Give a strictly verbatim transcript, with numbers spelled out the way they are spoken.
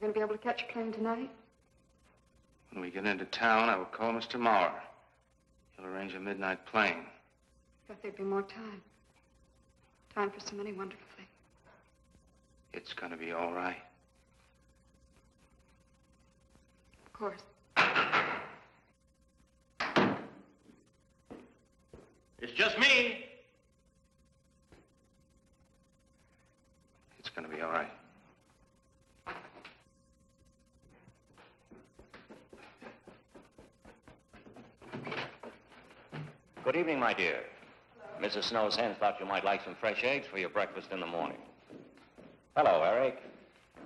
going to be able to catch a plane tonight? When we get into town, I will call Mister Maurer. He'll arrange a midnight plane. I thought there'd be more time. Time for so many wonderful things. It's going to be all right. Of course. It's just me. It's going to be all right. Good evening, my dear. Missus Snow's hens thought you might like some fresh eggs for your breakfast in the morning. Hello, Eric.